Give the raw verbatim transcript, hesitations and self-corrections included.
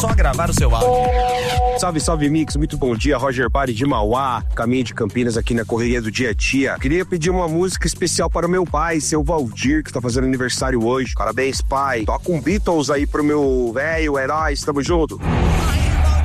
Só gravar o seu áudio. Salve, salve, Mix. Muito bom dia. Roger Pari de Mauá, caminho de Campinas aqui na correria do dia a dia. Queria pedir uma música especial para o meu pai, seu Valdir, que tá fazendo aniversário hoje. Parabéns, pai. Toca um Beatles aí pro meu velho herói. Tamo junto.